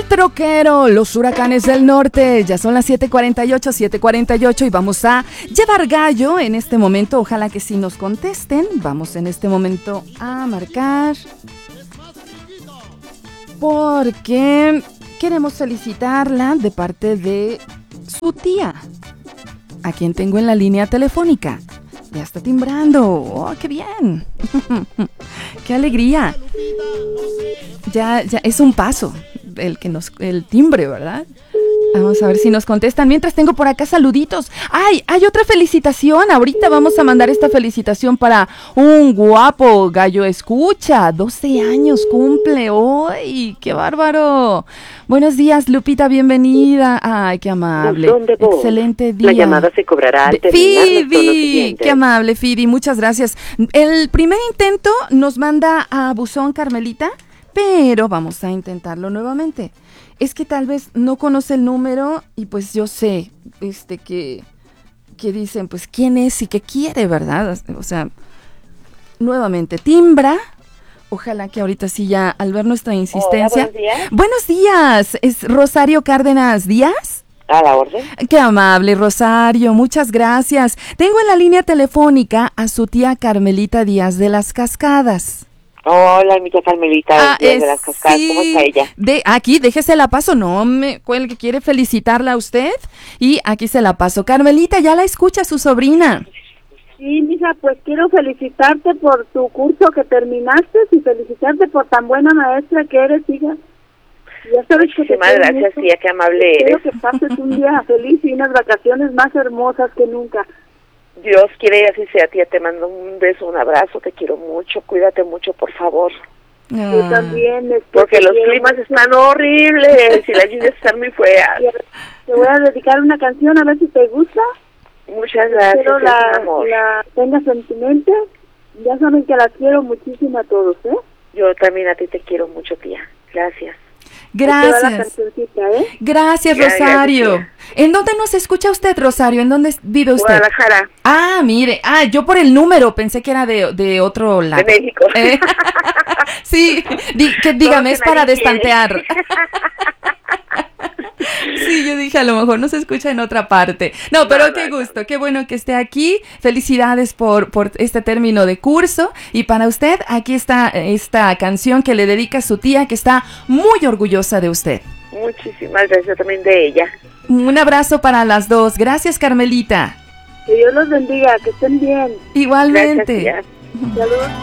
troquero, los huracanes del norte. Ya son las 7:48 y vamos a llevar gallo en este momento. Ojalá que sí nos contesten. Vamos en este momento a marcar porque queremos felicitarla de parte de su tía, a quien tengo en la línea telefónica. Ya está timbrando. ¡Oh, qué bien! ¡Qué alegría! Ya es un paso el timbre, ¿verdad? Vamos a ver si nos contestan. Mientras tengo por acá saluditos. ¡Ay! Hay otra felicitación. Ahorita vamos a mandar esta felicitación para un guapo gallo escucha. 12 años cumple hoy. ¡Qué bárbaro! Buenos días, Lupita, bienvenida. ¡Ay, qué amable! Excelente día. La llamada se cobrará al terminar los tonos siguientes. ¡Qué amable, Phoebe! Muchas gracias. El primer intento nos manda a buzón Carmelita, pero vamos a intentarlo nuevamente. Es que tal vez no conoce el número y pues yo sé que dicen pues quién es y qué quiere, ¿verdad? O sea, nuevamente timbra. Ojalá que ahorita sí ya al ver nuestra insistencia. Hola, buenos días. Buenos días, ¿es Rosario Cárdenas Díaz? A la orden. Qué amable, Rosario, muchas gracias. Tengo en la línea telefónica a su tía Carmelita Díaz de las Cascadas. Hola, mi tía Carmelita de las Cascadas, sí. ¿Cómo está ella? Aquí, déjese la paso, no me cuelgue, quiere felicitarla a usted y aquí se la paso. Carmelita, ya la escucha su sobrina. Sí, mija, pues quiero felicitarte por tu curso que terminaste y felicitarte por tan buena maestra que eres, hija. Ya sabes que te Muchísimas gracias, tía, qué amable eres. Espero que pases un día feliz y unas vacaciones más hermosas que nunca. Dios quiere y así sea, tía, te mando un beso, un abrazo, te quiero mucho, cuídate mucho, por favor. Yo también. Porque los climas están horribles y las lluvias están muy feas. Te voy a dedicar una canción a ver si te gusta. Muchas gracias, Espero amor. la tengas en tu mente. Ya saben que la quiero muchísimo a todos, ¿eh? Yo también a ti te quiero mucho, tía. Gracias. Gracias. Gracias, Rosario. Gracias. ¿En dónde nos escucha usted, Rosario? ¿En dónde vive usted? Guadalajara. Ah, mire. Yo por el número pensé que era de otro lado. De México. Sí, dígame, es para destantear. Sí, yo dije, a lo mejor no se escucha en otra parte. No, pero qué gusto, qué bueno que esté aquí. Felicidades por este término de curso. Y para usted, aquí está esta canción que le dedica a su tía, que está muy orgullosa de usted. Muchísimas gracias también de ella. Un abrazo para las dos. Gracias, Carmelita. Que Dios los bendiga, que estén bien. Igualmente. Gracias, tía. Saludos.